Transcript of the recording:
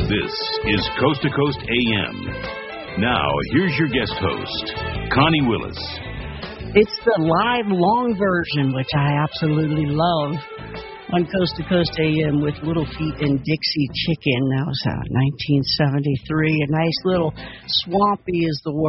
This is Coast to Coast AM. Now, here's your guest host, Connie Willis. It's the live long version, which I absolutely love, on Coast to Coast AM with Little Feat and Dixie Chicken. That was 1973. A nice little swampy is the word.